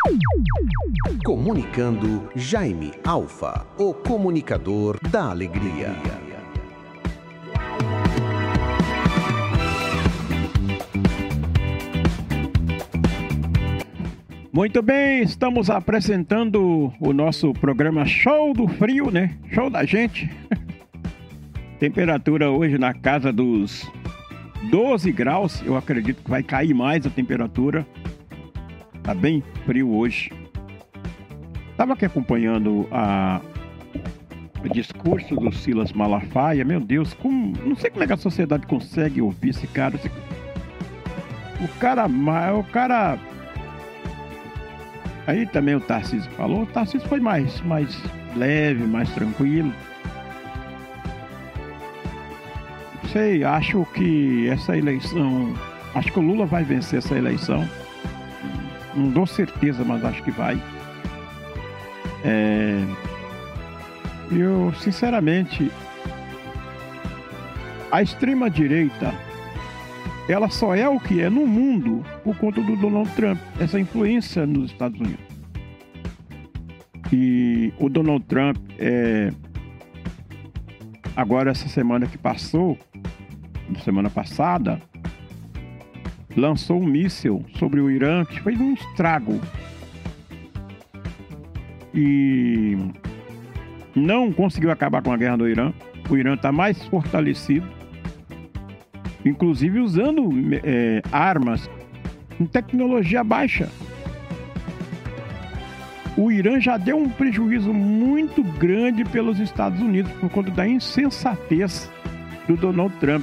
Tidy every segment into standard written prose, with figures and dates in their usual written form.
Comunicando Jaime Alfa, o comunicador da alegria. Muito bem, estamos apresentando o nosso programa Show do Frio, né? Show da gente. Temperatura hoje na casa dos 12 graus. Eu acredito que vai cair mais a temperatura. Tá bem frio hoje. Estava aqui acompanhando o discurso do Silas Malafaia. Meu Deus, não sei como é que a sociedade consegue ouvir esse cara. O cara... Aí também o Tarcísio falou. O Tarcísio foi mais leve, mais tranquilo. Não sei, acho que essa eleição... Acho que o Lula vai vencer essa eleição. Não dou certeza, mas acho que vai. Eu, sinceramente, a extrema-direita, ela só é o que é no mundo por conta do Donald Trump, essa influência nos Estados Unidos. E o Donald Trump, agora essa semana que passou, semana passada, lançou um míssil sobre o Irã que fez um estrago. E não conseguiu acabar com a guerra do Irã. O Irã está mais fortalecido, inclusive usando armas com tecnologia baixa. O Irã já deu um prejuízo muito grande pelos Estados Unidos por conta da insensatez do Donald Trump.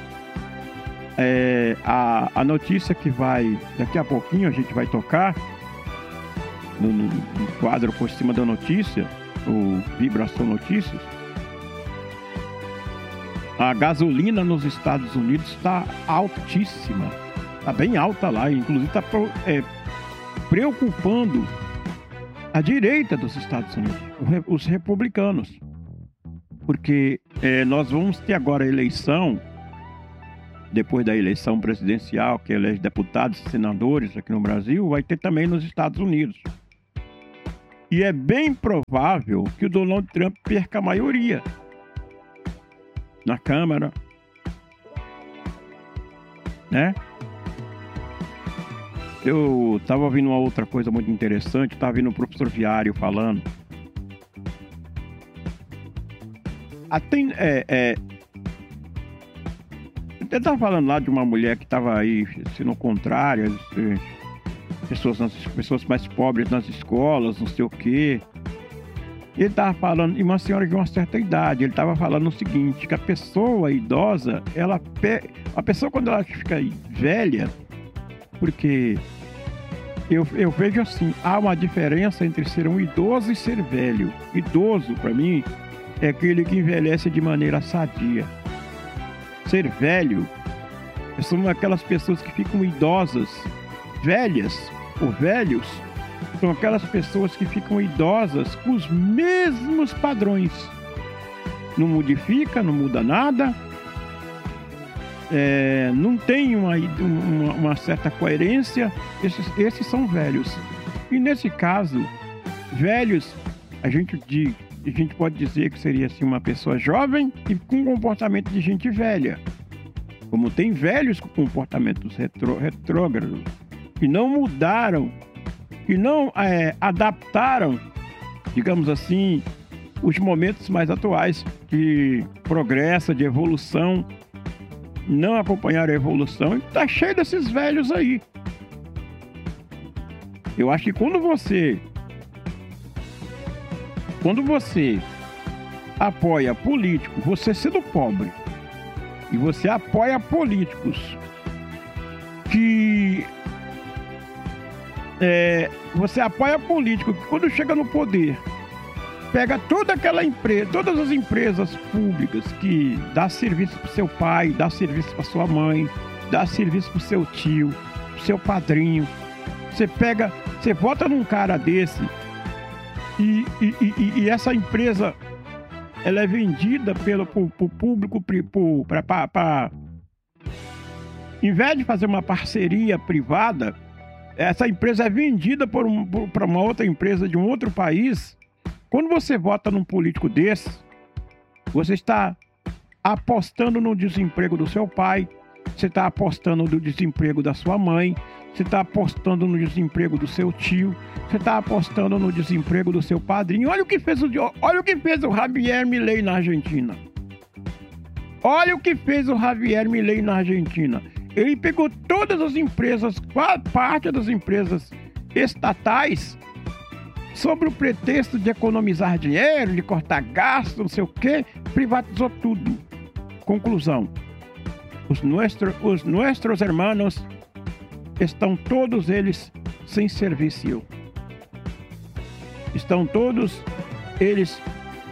A notícia que vai, daqui a pouquinho a gente vai tocar no quadro por cima da notícia, o Vibração Notícias. A gasolina nos Estados Unidos está altíssima, está bem alta lá, inclusive está preocupando a direita dos Estados Unidos, os republicanos, porque nós vamos ter agora a eleição, depois da eleição presidencial, que elege deputados e senadores aqui no Brasil, vai ter também nos Estados Unidos. E é bem provável que o Donald Trump perca a maioria na Câmara, né? Eu estava ouvindo uma outra coisa muito interessante, estava ouvindo o professor Viário falando. Ele estava falando lá de uma mulher que estava aí sendo contrária, pessoas mais pobres nas escolas, não sei o quê. Ele estava falando, e uma senhora de uma certa idade, ele estava falando o seguinte, que a pessoa idosa, a pessoa quando ela fica velha, porque eu vejo assim, há uma diferença entre ser um idoso e ser velho. Idoso, para mim, é aquele que envelhece de maneira sadia. Ser velho são aquelas pessoas que ficam idosas, velhas ou velhos, são aquelas pessoas que ficam idosas com os mesmos padrões. Não modifica, não muda nada, não tem uma certa coerência. Esses são velhos. E nesse caso, velhos, a gente pode dizer que seria assim, uma pessoa jovem e com comportamento de gente velha. Como tem velhos com comportamentos retrógrados, que não mudaram, que não adaptaram, digamos assim, os momentos mais atuais de progresso, de evolução, não acompanharam a evolução, e está cheio desses velhos aí. Eu acho que quando você apoia político, você sendo pobre, e você apoia políticos que... você apoia político que quando chega no poder, pega toda aquela empresa, todas as empresas públicas que dá serviço para seu pai, dá serviço para sua mãe, dá serviço para seu tio, pro seu padrinho. Você vota num cara desse e essa empresa, ela é vendida pro público, em vez de fazer uma parceria privada, essa empresa é vendida para uma outra empresa de um outro país. Quando você vota num político desse, você está apostando no desemprego do seu pai, você está apostando no desemprego da sua mãe, você está apostando no desemprego do seu tio, você está apostando no desemprego do seu padrinho. Olha o que fez o Javier Milei na Argentina. Olha o que fez o Javier Milei na Argentina. Ele pegou todas as empresas, parte das empresas estatais, sob o pretexto de economizar dinheiro, de cortar gastos, não sei o quê, privatizou tudo. Conclusão: os nossos hermanos estão todos eles sem serviço. Estão todos eles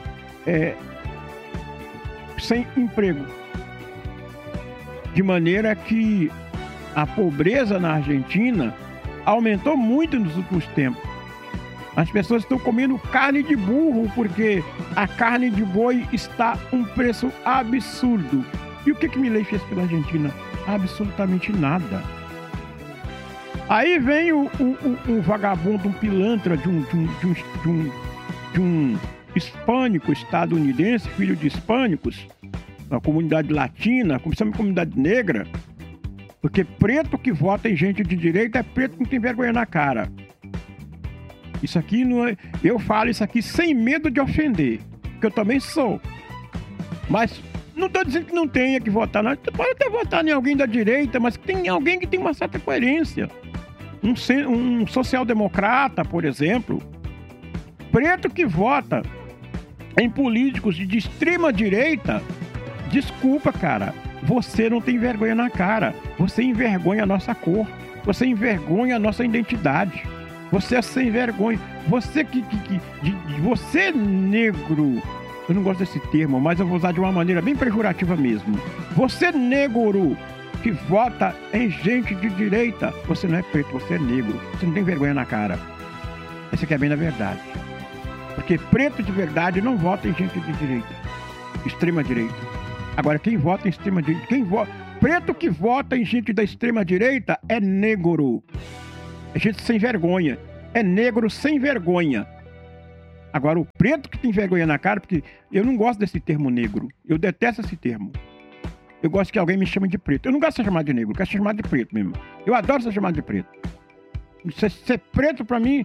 sem emprego. De maneira que a pobreza na Argentina aumentou muito nos últimos tempos. As pessoas estão comendo carne de burro porque a carne de boi está um preço absurdo. E o que Milei fez pela Argentina? Absolutamente nada. Aí vem um vagabundo, um pilantra de um hispânico estadunidense, filho de hispânicos, na comunidade latina, principalmente comunidade negra, porque preto que vota em gente de direita é preto que não tem vergonha na cara. Isso aqui não é... Eu falo isso aqui sem medo de ofender, porque eu também sou. Mas não estou dizendo que não tenha que votar, não. Você pode até votar em alguém da direita, mas tem alguém que tem uma certa coerência. Um social-democrata, por exemplo. Preto que vota em políticos de extrema direita, desculpa, cara, você não tem vergonha na cara. Você envergonha a nossa cor. Você envergonha a nossa identidade. Você é sem vergonha. Você você negro. Eu não gosto desse termo, mas eu vou usar de uma maneira bem pejorativa mesmo. Você negro que vota em gente de direita. Você não é preto, você é negro. Você não tem vergonha na cara. Essa aqui é bem a verdade. Porque preto de verdade não vota em gente de direita. Extrema direita. Agora, quem vota em extrema direita... Preto que vota em gente da extrema direita é negro. É gente sem vergonha. É negro sem vergonha. Agora, o preto que tem vergonha na cara, porque eu não gosto desse termo negro. Eu detesto esse termo. Eu gosto que alguém me chame de preto. Eu não gosto de ser chamado de negro, eu quero ser chamado de preto mesmo. Eu adoro ser chamado de preto. Ser preto pra mim,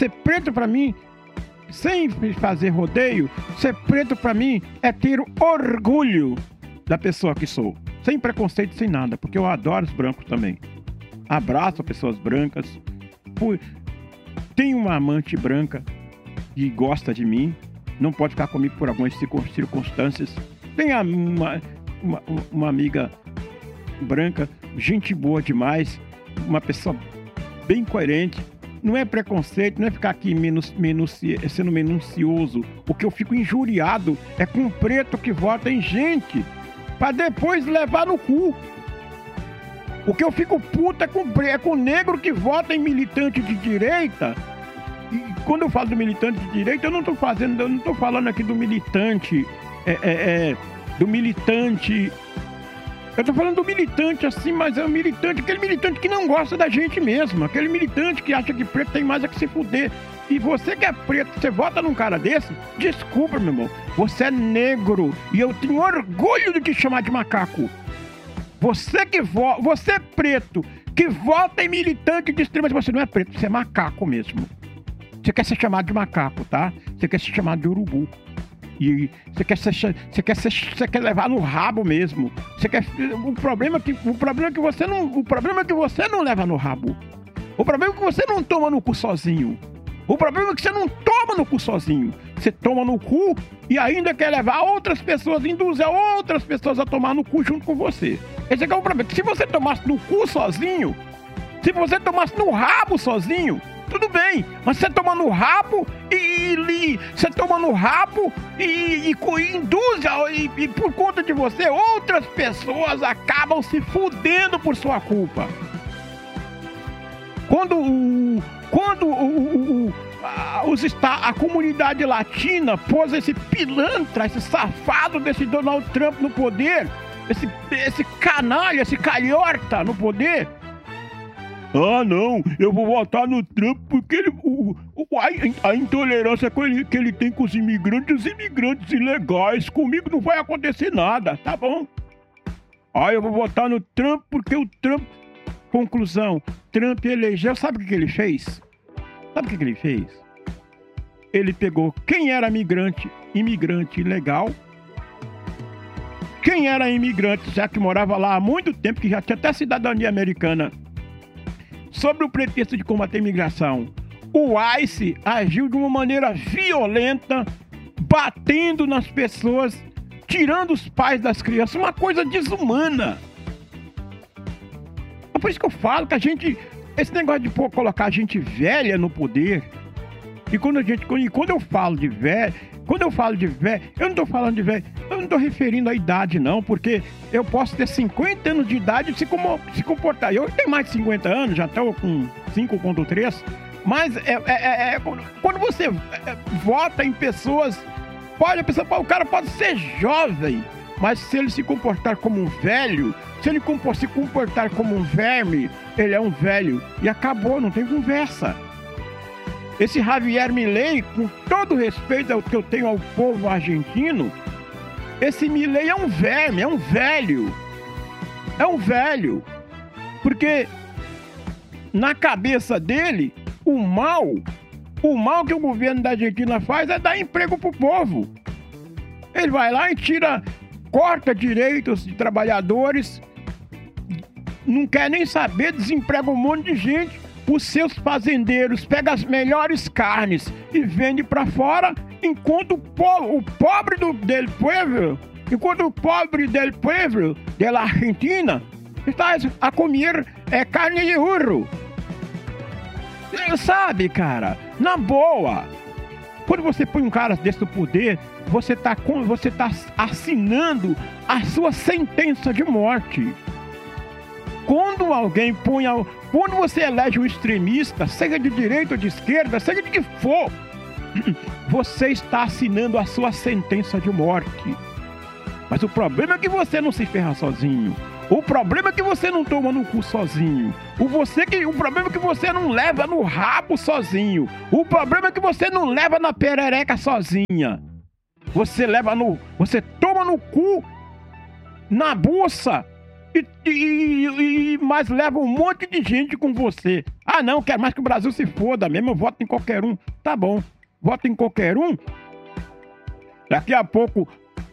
sem fazer rodeio, ser preto pra mim é ter orgulho da pessoa que sou. Sem preconceito, sem nada, porque eu adoro os brancos também. Abraço pessoas brancas. Tenho uma amante branca que gosta de mim, não pode ficar comigo por algumas circunstâncias. Tenho uma amiga branca, gente boa demais, uma pessoa bem coerente. Não é preconceito, não é ficar aqui sendo minucioso. O que eu fico injuriado é com o preto que vota em gente pra depois levar no cu. O que eu fico puto é com o negro que vota em militante de direita. E quando eu falo do militante de direita, eu não tô falando aqui do militante, eu tô falando do militante assim, mas é um militante, aquele militante que não gosta da gente mesmo, aquele militante que acha que preto tem mais a que se fuder. E você que é preto, você vota num cara desse, desculpa, meu irmão, você é negro e eu tenho orgulho de te chamar de macaco. Você é preto, que vota em militante de extrema, mas você não é preto, você é macaco mesmo. Você quer ser chamado de macaco, tá? Você quer ser chamado de urubu. E você quer levar no rabo mesmo. O problema é que você não leva no rabo. O problema é que você não toma no cu sozinho. O problema é que você não toma no cu sozinho. Você toma no cu e ainda quer levar outras pessoas, induzir outras pessoas a tomar no cu junto com você. Esse é o problema. Se você tomasse no cu sozinho, se você tomasse no rabo sozinho, tudo bem, mas você toma no rabo e induz, e por conta de você, outras pessoas acabam se fudendo por sua culpa. Quando a comunidade latina pôs esse pilantra, esse safado desse Donald Trump no poder, esse canalha, esse calhorta no poder, Ah, não, eu vou votar no Trump porque a intolerância que ele tem com os imigrantes ilegais, comigo não vai acontecer nada, tá bom? Ah, eu vou votar no Trump porque o Trump... Conclusão, Trump elegeu, sabe o que ele fez? Sabe o que ele fez? Ele pegou quem era imigrante ilegal, quem era imigrante já que morava lá há muito tempo, que já tinha até cidadania americana, sobre o pretexto de combater a imigração. O ICE agiu de uma maneira violenta, batendo nas pessoas, tirando os pais das crianças, uma coisa desumana. É por isso que eu falo que esse negócio de colocar a gente velha no poder, e quando eu falo de velho, eu não estou falando de velho, eu não estou referindo à idade não, porque eu posso ter 50 anos de idade e se comportar. Eu tenho mais de 50 anos, já estou com 5,3, mas quando você vota em pessoas, o cara pode ser jovem, mas se ele se comportar como um velho, se ele se comportar como um verme, ele é um velho. E acabou, não tem conversa. Esse Javier Milei, com todo respeito ao que eu tenho ao povo argentino, esse Milei é um verme, é um velho. É um velho. Porque na cabeça dele, o mal que o governo da Argentina faz é dar emprego pro povo. Ele vai lá e corta direitos de trabalhadores, não quer nem saber, desemprega um monte de gente. Os seus fazendeiros pegam as melhores carnes e vendem para fora, enquanto o pobre del pueblo da Argentina está a comer carne de burro. Sabe, cara, na boa, quando você põe um cara desse no poder, você tá assinando a sua sentença de morte. Quando você elege um extremista, seja de direita ou de esquerda, seja de que for, você está assinando a sua sentença de morte. Mas o problema é que você não se ferra sozinho. O problema é que você não toma no cu sozinho. O problema é que você não leva no rabo sozinho. O problema é que você não leva na perereca sozinha. Você toma no cu, na bolsa, mas leva um monte de gente com você. Ah, não, quero mais que o Brasil se foda mesmo, eu voto em qualquer um. Tá bom, voto em qualquer um. Daqui a pouco,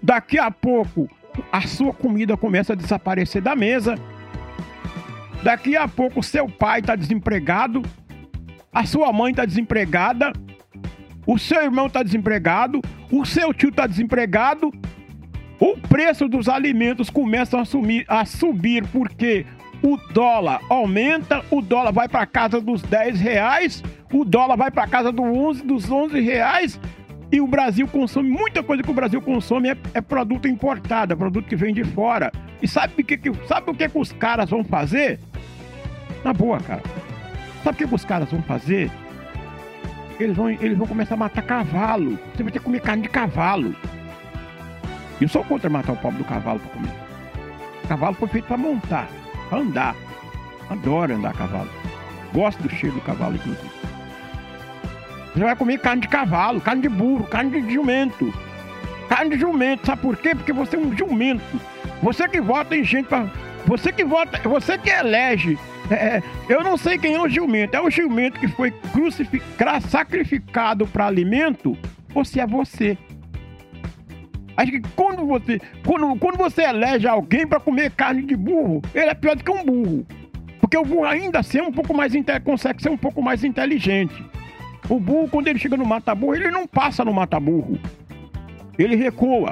a sua comida começa a desaparecer da mesa. Daqui a pouco, seu pai tá desempregado, a sua mãe tá desempregada, o seu irmão tá desempregado, o seu tio tá desempregado. O preço dos alimentos começa a subir porque o dólar aumenta, o dólar vai para casa dos R$10, o dólar vai para casa dos R$11, e o Brasil consome, muita coisa que o Brasil consome é produto importado, é produto que vem de fora. E sabe o que os caras vão fazer? Na boa, cara. Sabe o que os caras vão fazer? Eles vão começar a matar cavalo. Você vai ter que comer carne de cavalo. Eu sou contra matar o pobre do cavalo para comer. O cavalo foi feito para montar, para andar. Adoro andar a cavalo. Gosto do cheiro do cavalo, inclusive. Você vai comer carne de cavalo, carne de burro, carne de jumento. Carne de jumento, sabe por quê? Porque você é um jumento. Você que vota em gente para... Você que elege. Eu não sei quem é o jumento. É o jumento que foi sacrificado para alimento, ou se é você. Acho que quando você elege alguém para comer carne de burro, ele é pior do que um burro. Porque o burro ainda assim consegue ser um pouco mais inteligente. O burro, quando ele chega no mata-burro, ele não passa no mata-burro. Ele recua.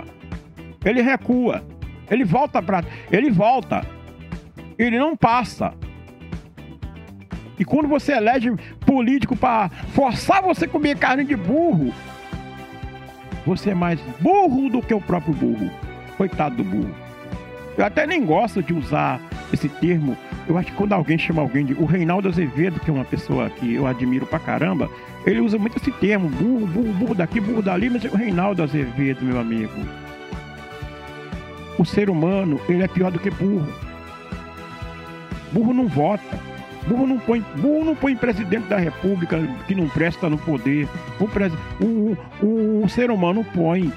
Ele volta. Ele não passa. E quando você elege político para forçar você a comer carne de burro, você é mais burro do que o próprio burro. Coitado do burro. Eu até nem gosto de usar esse termo. Eu acho que quando alguém chama alguém de... O Reinaldo Azevedo, que é uma pessoa que eu admiro pra caramba, ele usa muito esse termo. Burro daqui, burro dali. Mas é o Reinaldo Azevedo, meu amigo. O ser humano, ele é pior do que burro. Burro não vota. Burro não põe presidente da república que não presta no poder. O ser humano põe.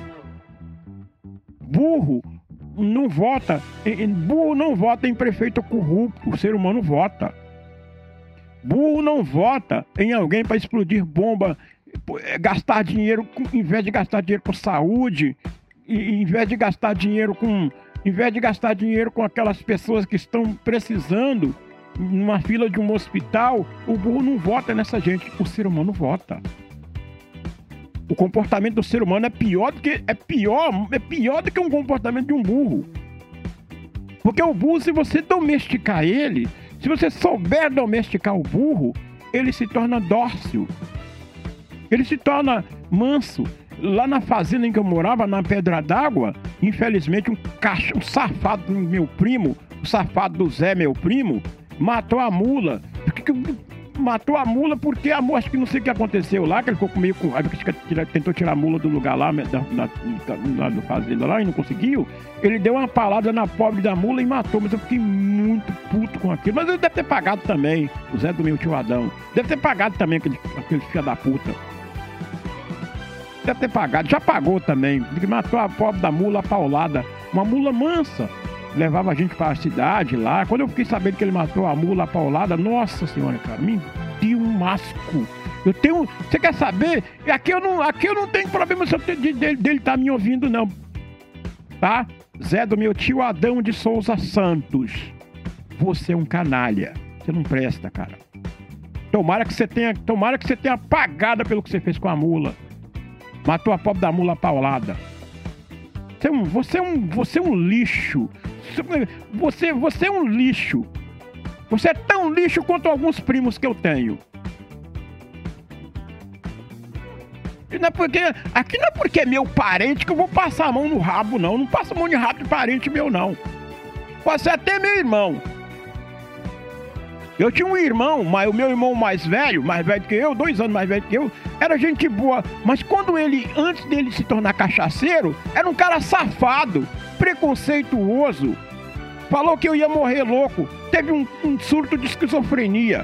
Burro não vota em prefeito corrupto. O ser humano vota. Burro não vota em alguém para explodir bomba, gastar dinheiro, em vez de gastar dinheiro com saúde, em vez de gastar dinheiro com aquelas pessoas que estão precisando numa fila de um hospital. O burro não vota nessa gente. O ser humano vota. O comportamento do ser humano é pior do que um comportamento de um burro. Porque o burro, se você domesticar ele, se você souber domesticar o burro, ele se torna dócil. Ele se torna manso. Lá na fazenda em que eu morava, na Pedra d'Água, infelizmente um safado do meu primo, o safado do Zé, meu primo, matou a mula. Matou a mula porque a mula, acho que não sei o que aconteceu lá, que ele ficou meio com raiva, que tentou tirar a mula do lugar lá, na fazenda lá, e não conseguiu. Ele deu uma palada na pobre da mula e matou, mas eu fiquei muito puto com aquilo. Mas ele deve ter pagado também, o Zé do meu tio Adão. Deve ter pagado também aquele filho da puta. Deve ter pagado, já pagou também. Ele matou a pobre da mula, a paulada. Uma mula mansa. Levava a gente para a cidade lá. Quando eu fiquei sabendo que ele matou a mula, a paulada, nossa senhora, cara, me deu um asco. Você quer saber? Aqui eu não tenho problema dele tá me ouvindo, não. Tá? Zé do meu tio Adão de Souza Santos. Você é um canalha. Você não presta, cara. Tomara que você tenha pagado pelo que você fez com a mula. Matou a pobre da mula paulada. Você é um lixo. Você é um lixo. Você é tão lixo quanto alguns primos que eu tenho. Aqui não é porque é meu parente que eu vou passar a mão no rabo, não. Não passa a mão de rabo de parente meu, não. Pode ser até meu irmão. Eu tinha um irmão, mas o meu irmão mais velho que eu, 2 anos mais velho que eu, era gente boa. Mas antes dele se tornar cachaceiro, era um cara safado, preconceituoso. Falou que eu ia morrer louco. Teve um surto de esquizofrenia.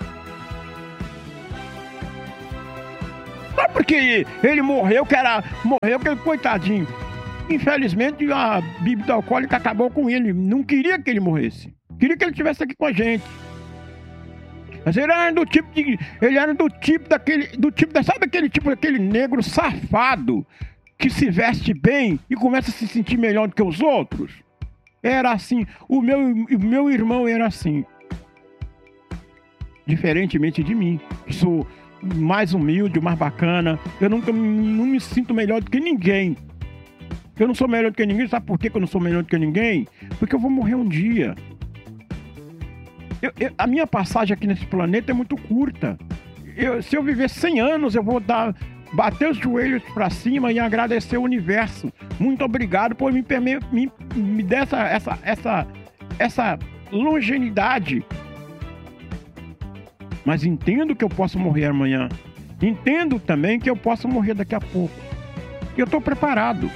Não é porque ele morreu que coitadinho. Infelizmente a bebida alcoólica acabou com ele. Não queria que ele morresse. Queria que ele estivesse aqui com a gente. Mas ele era do tipo daquele negro safado que se veste bem e começa a se sentir melhor do que os outros. Era assim. O meu irmão era assim. Diferentemente de mim, que sou mais humilde, mais bacana. Eu não me sinto melhor do que ninguém. Eu não sou melhor do que ninguém. Sabe por que eu não sou melhor do que ninguém? Porque eu vou morrer um dia. A minha passagem aqui nesse planeta é muito curta. Se eu viver 100 anos, eu vou bater os joelhos para cima e agradecer o universo. Muito obrigado por me dar essa longevidade. Mas entendo que eu posso morrer amanhã. Entendo também que eu posso morrer daqui a pouco. Eu estou preparado.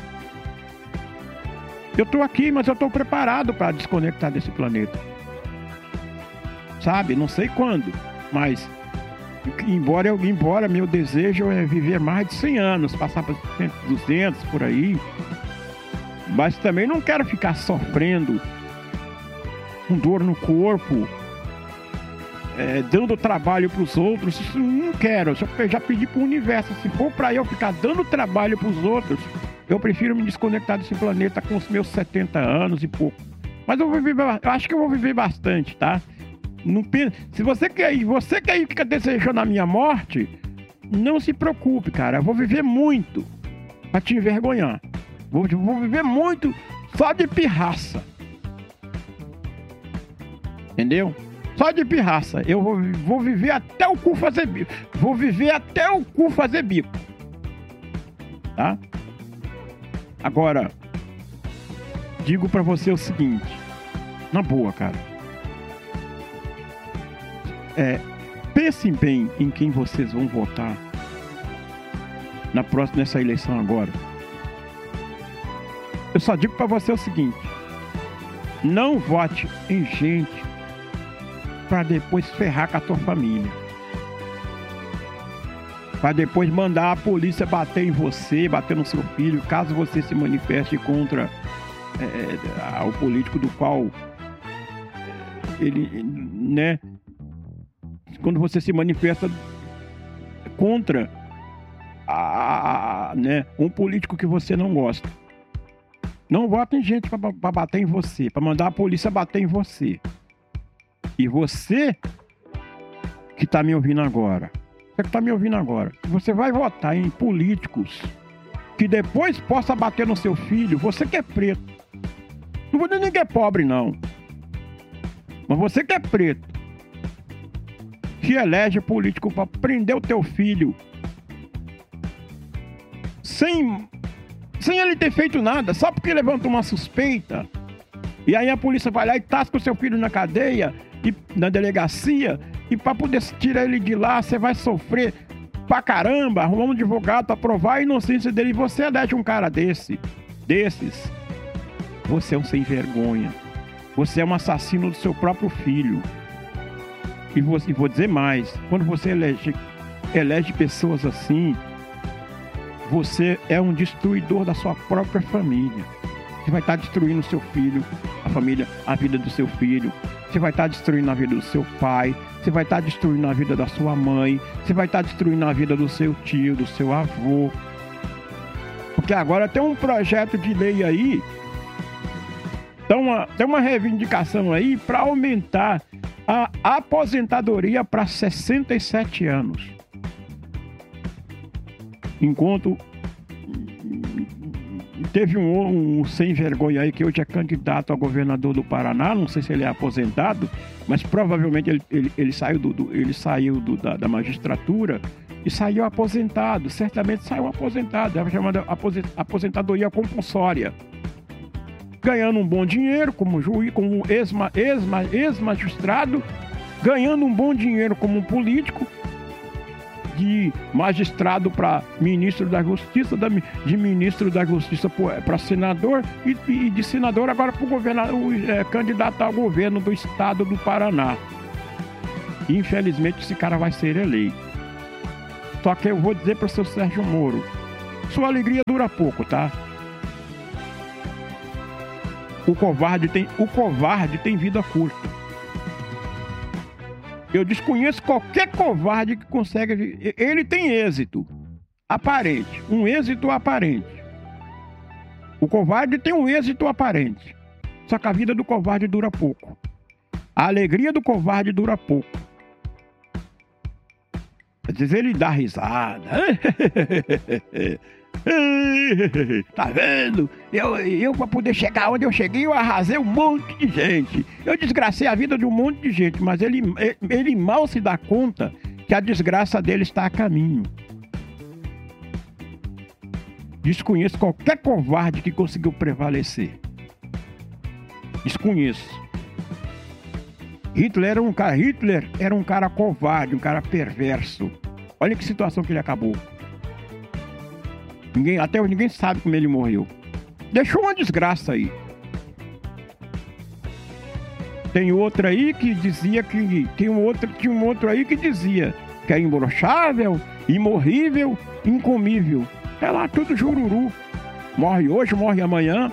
Eu estou aqui, mas eu estou preparado para desconectar desse planeta. Sabe? Não sei quando, mas embora meu desejo é viver mais de 100 anos, passar para 200 por aí, mas também não quero ficar sofrendo, com dor no corpo, dando trabalho para os outros. Isso não quero. Eu já pedi para o universo, se for para eu ficar dando trabalho para os outros, eu prefiro me desconectar desse planeta com os meus 70 anos e pouco. Mas eu acho que eu vou viver bastante, tá? Não, se você quer ir, fica desejando a minha morte, não se preocupe, cara. Eu vou viver muito pra te envergonhar. Vou viver muito só de pirraça. Entendeu? Só de pirraça. Eu vou viver até o cu fazer bico. Vou viver até o cu fazer bico. Tá? Agora, digo pra você o seguinte. Na boa, cara. Pensem bem em quem vocês vão votar nessa eleição agora. Eu só digo para você o seguinte: não vote em gente para depois ferrar com a tua família. Para depois mandar a polícia bater em você, bater no seu filho, caso você se manifeste contra o político do qual ele, né? Quando você se manifesta contra né, um político que você não gosta. Não vota em gente para bater em você, para mandar a polícia bater em você. E você que está me ouvindo agora, você vai votar em políticos que depois possa bater no seu filho, você que é preto. Não vou dizer nem que é pobre, não. Mas você que é preto, que elege político para prender o teu filho sem ele ter feito nada, só porque levanta uma suspeita, e aí a polícia vai lá e tasca o seu filho na cadeia, e na delegacia, e para poder tirar ele de lá, você vai sofrer pra caramba, arrumar um advogado para provar a inocência dele, e você elege um cara desses, você é um sem vergonha, você é um assassino do seu próprio filho. E vou dizer mais, quando você elege pessoas assim, você é um destruidor da sua própria família. Você vai estar destruindo o seu filho, a família, a vida do seu filho. Você vai estar destruindo a vida do seu pai. Você vai estar destruindo a vida da sua mãe. Você vai estar destruindo a vida do seu tio, do seu avô. Porque agora tem um projeto de lei aí, tem uma reivindicação aí para aumentar a aposentadoria para 67 anos. Enquanto teve um sem vergonha aí que hoje é candidato a governador do Paraná, não sei se ele é aposentado, mas provavelmente ele saiu da magistratura e saiu aposentado, certamente saiu aposentado, é chamada aposentadoria compulsória. Ganhando um bom dinheiro como juiz, como ex-magistrado, ganhando um bom dinheiro como político, de magistrado para ministro da Justiça, de ministro da Justiça para senador e de senador agora para o governador, candidato ao governo do estado do Paraná. E, infelizmente esse cara vai ser eleito. Só que eu vou dizer para o seu Sérgio Moro, sua alegria dura pouco, tá? O covarde tem vida curta. Eu desconheço qualquer covarde que consegue. Ele tem êxito aparente, um êxito aparente. O covarde tem um êxito aparente. Só que a vida do covarde dura pouco. A alegria do covarde dura pouco. Às vezes ele dá risada. Tá vendo? Eu para poder chegar onde eu cheguei, eu arrasei um monte de gente. Eu desgracei a vida de um monte de gente, mas ele mal se dá conta que a desgraça dele está a caminho. Desconheço qualquer covarde que conseguiu prevalecer. Desconheço. Hitler era um cara covarde, um cara perverso. Olha que situação que ele acabou. Até hoje ninguém sabe como ele morreu. Deixou uma desgraça aí. Tem outra aí que dizia que... Tinha um outro aí que dizia que é imbrochável, imorrível, incomível. É lá tudo jururu. Morre hoje, morre amanhã.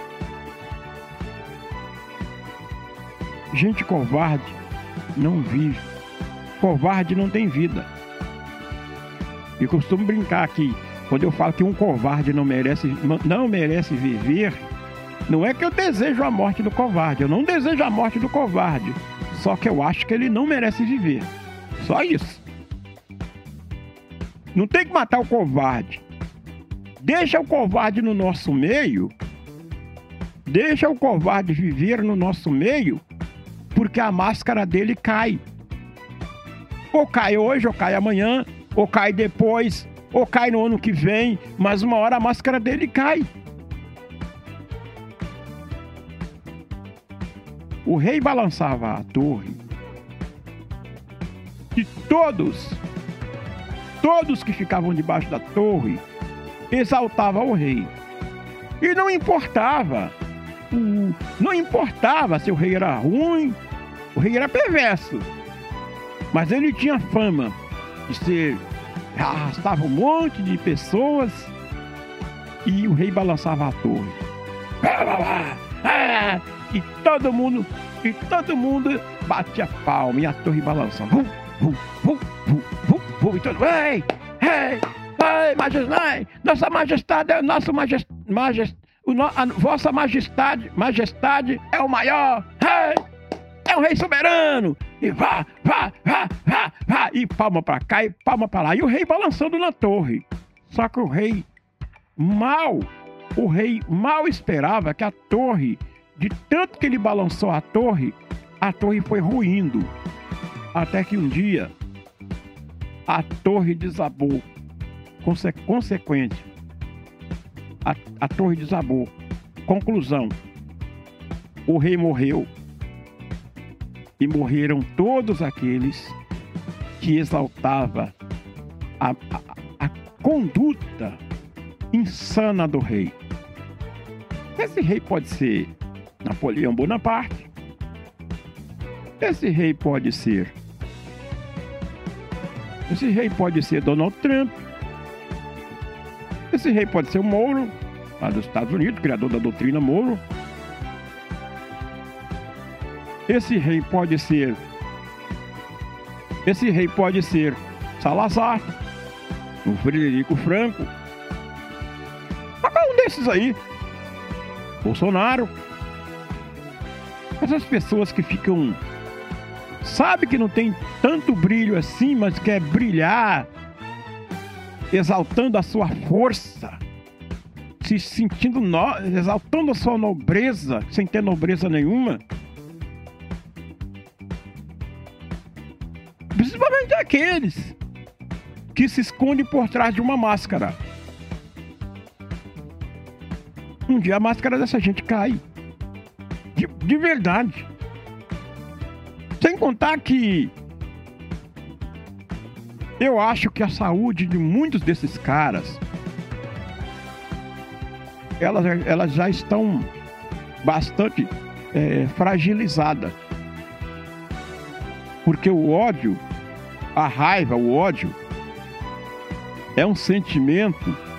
Gente covarde não vive. Covarde não tem vida. Eu costumo brincar aqui. Quando eu falo que um covarde não merece viver, não é que eu desejo a morte do covarde. Eu não desejo a morte do covarde. Só que eu acho que ele não merece viver. Só isso. Não tem que matar o covarde. Deixa o covarde no nosso meio. Deixa o covarde viver no nosso meio, porque a máscara dele cai. Ou cai hoje, ou cai amanhã, ou cai depois, ou cai no ano que vem, mas uma hora a máscara dele cai. O rei balançava a torre e todos que ficavam debaixo da torre exaltavam o rei. E não importava se o rei era ruim, o rei era perverso. Mas ele tinha fama de ser... arrastava um monte de pessoas e o rei balançava a torre. E todo mundo batia palma e a torre balançava. E todo mundo... Ei, majestade, nossa majestade, vossa majestade é o maior, é um rei soberano, e vá, e palma pra cá e palma pra lá, e o rei balançando na torre. Só que o rei mal esperava que a torre, de tanto que ele balançou a torre foi ruindo, até que um dia a torre desabou. Consequente, a torre desabou. Conclusão: o rei morreu e morreram todos aqueles que exaltavam a conduta insana do rei. Esse rei pode ser Napoleão Bonaparte, esse rei pode ser Donald Trump, esse rei pode ser o Moro, lá dos Estados Unidos, criador da doutrina Moro. Esse rei pode ser Salazar, o Frederico Franco. Qualquer um desses aí. Bolsonaro. Essas pessoas que ficam... sabe que não tem tanto brilho assim, mas quer brilhar, exaltando a sua força, se sentindo exaltando a sua nobreza, sem ter nobreza nenhuma. Principalmente aqueles que se escondem por trás de uma máscara. Um dia a máscara dessa gente cai. De verdade. Sem contar que eu acho que a saúde de muitos desses caras, elas já estão bastante fragilizadas. Porque o ódio, a raiva, o ódio, é um sentimento